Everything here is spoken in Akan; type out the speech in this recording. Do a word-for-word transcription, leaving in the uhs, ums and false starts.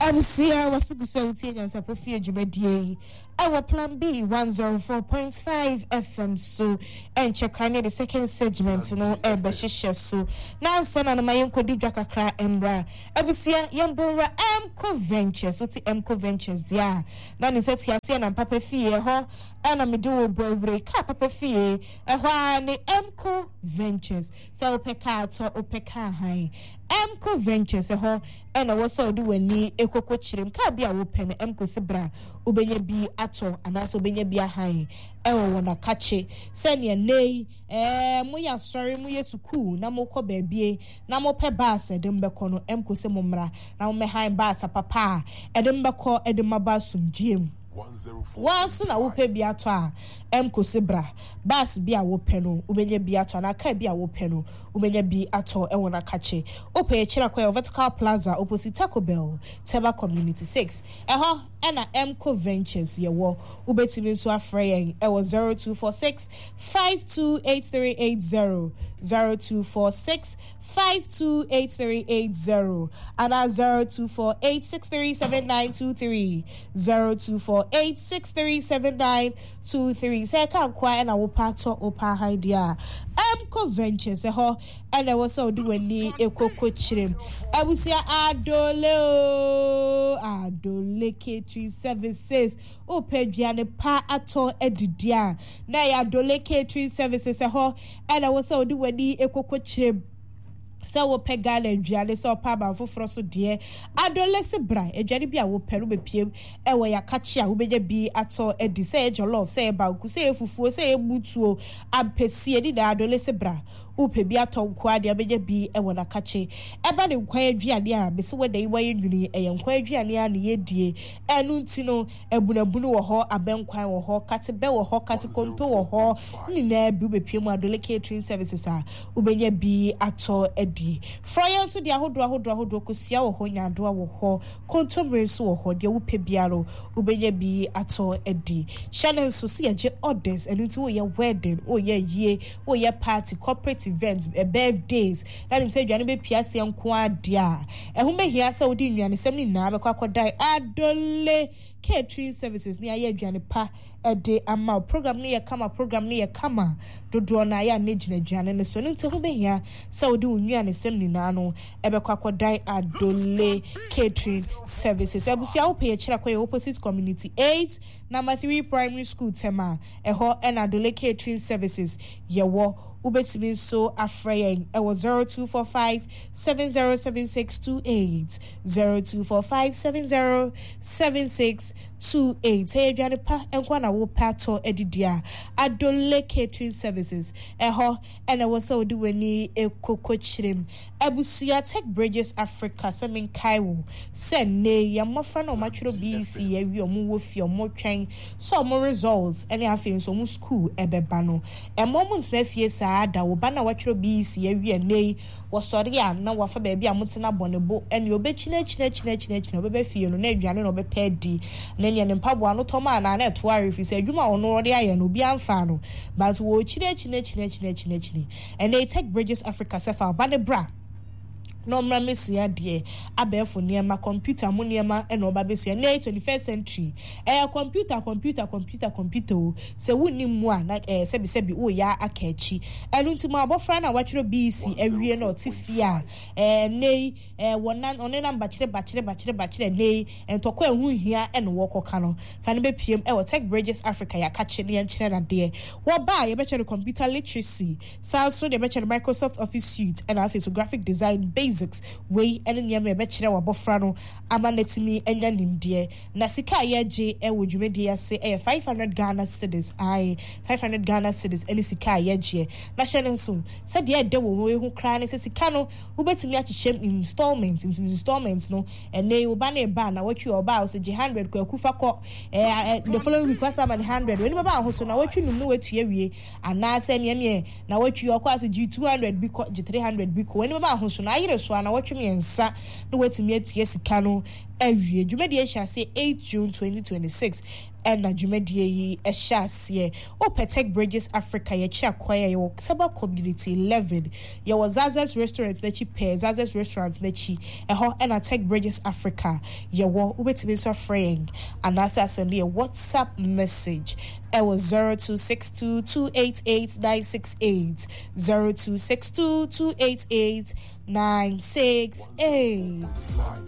Abusia was to so and Sapofia Jubedie. Our plan B one oh four point five F M so and check the second segment no eba shisha so now son and my uncle do Jakakra Embra Abusia Yambura Emco Ventures what the Emco Ventures there now is that Yasian and Papa Fee ho and a middle boy break Papa Fee a one Emco Ventures so Peka to Opeka high Emco Ventures a ho and I was so do any ekoko chirim ka bia wo pen Emco Sebra ubenya bi ato anaso ubenya bi high ewo wona kache send ye nay eh mo ya sorry mo yesuku na mo kọ baabie na mo pe bus edem beko no Emco se mo mra na mo me high bus papa edem beko edem abasum gm Once na wo pe bia to a Emco Sebra bus bia wo pe no ubenya bia to na ka bia wo pe no ubenya bi ato e wona kache ope e kira kwa Vertical Plaza opposite Taco Bell Teba Community six eho e na Emco Ventures ye wo ubetimi so afre yen e wo zero two four six five two eight three eight zero zero two four six five two eight three eight zero and zero two four eight six three seven nine two three zero two four eight six three seven nine two three say ka kwa na wo pato opa idea Emco Ventures e ho and I was so do any ekoko chirem abusia adole o adole catering services o peduane pa ato edidia na ya adole catering services e ho and I was so do any ekoko chirem so wo pega na aduane so pa ba foforo so de adolese bra aduane bia wo peru be piem e wo ya kache a wo beja bi ato edi say jollof say ba ku say fufuo say butuo ampesi edi da adolese bra upe bi ato nkwa de abeja bi e wona kache eba de nkwa aduane a be se weda iwa yedwuni e nkwa aduane a ne yedie enu ntino ebunabunu wo ho abenkwan wo ho kate be wo ho kate konto wo ho ni na bi be piem adole catering services a ubenya bi ato edi froyen so de ahodo ahodo ahodo kosia wo ho nyado wo ho kontomre so wo ho de wo pe biaro ubenya bi ato edi channel so se je orders enu nti wo ye wedding wo ye yie wo ye party corporate events uh, birthdays that him say dwane be piase nko adia ehun be hia say odi nwane sem ni na be kwa kodai adole catering services ni aye dwane pa ede ama program ni ye kama program ni ye kama dodo na ya negina dwane ne so nti hu be hia say odi nwane sem ni na no e be kwa kodai adole catering services abusia wo pe kira kwa opposite community eight number three primary school tema eho en adole catering services ye wo ubetimi so afraying e was zero two four five seven zero seven six two eight zero two four five seven zero seven six two eight hey dwane pa enkwa na wo pato edidia adole catering services eho and I was so do weni ekoko chirem abusuya Tech Bridges Africa semen kaiwo sen ne ya mofra na matro B C ya wi omo wo fi omo twen so omo results any afin so omo school ebeba no e moment na fie sa da wo ba na watro B C ya wi ne wo sori ya na wo fa ba bia mutena bonebo ene obechina china china china china obebe fie no na aduane no obepa di na ne mpaboa no toma na na to arefi se adwuma ono ode aye no bi amfa no but wo china china china china china china and they Tech Bridges Africa sefa ba ne bra no mra mesuya de abefo niema computer mo niema e no ba besuya na twenty-first century eh computer computer computer computer se woni mu a na eh sebi sebi wo ya akachi enu ntimo abofra na wachiro B C awie na otifia eh nei eh wona one number chire ba chire ba chire ba chire nei entokwa ehu hia e no wokoka no fa ne be pm e wo Tech Bridges Africa ya kache ne chire na de wo ba ye be chere computer literacy sa so de be chere Microsoft Office suite and office graphic design base we ene nyame be kire wabofra no amanetimi enya nimde na sika yeje e wodwumedi ase e five hundred Ghana cedis ai five hundred Ghana cedis ene sika yeje na hye nso se de de wo we hu kra ne sika no ubetimi achichem installments into installments no ene wo ba na ba na watwi oba o se one hundred kwa kufa ko eh the following week was about one hundred we ba ho so na watwi num no watu awie ana se ne ne na watwi okwa G two hundred bi ko G three hundred bi ko we ba ho so na ayire so na watwemi ensa no wetimi atie sika no awie dwumadi ehia se eight June twenty twenty-six ɛna dwumadie yi ɛhyɛ aseɛ o Protect Bridges Africa ye cha kwaya ye Saba Community eleven ye was Zazas Restaurant na chi pe Zazas Restaurant na chi ɛhɔ ɛna Tech Bridges Africa ye wo ubetimi so fraying and that's asɛnde a WhatsApp message it was zero two six two two eight eight nine six eight zero two six two two eight eight nine six eight.